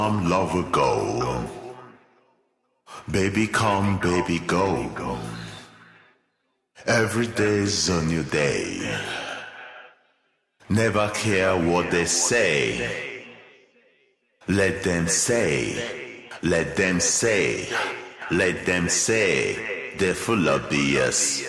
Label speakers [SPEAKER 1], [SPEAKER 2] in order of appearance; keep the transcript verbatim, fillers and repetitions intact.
[SPEAKER 1] Come, lover, go. Baby, come, baby, go. Every day's a new day. Never care what they say. Let them say, let them say, let them say. They're full of B S.